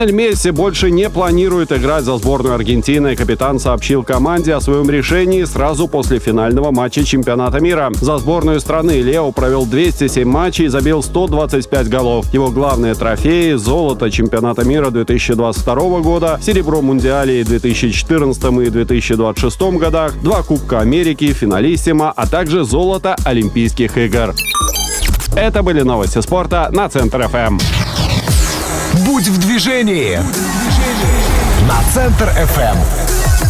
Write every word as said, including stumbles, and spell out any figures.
Месси больше не планирует играть за сборную Аргентины. Капитан сообщил команде о своем решении сразу после финального матча чемпионата мира. За сборную страны Лео провел двести семь матчей и забил сто двадцать пять голов. Его главные трофеи – золото чемпионата мира две тысячи двадцать второго года, серебро Мундиале в две тысячи четырнадцатом и две тысячи двадцать шестом годах, два Кубка Америки, финалиссимо, а также золото Олимпийских игр. Это были новости спорта на Центр эф эм. Будь в движении на Центр эф эм.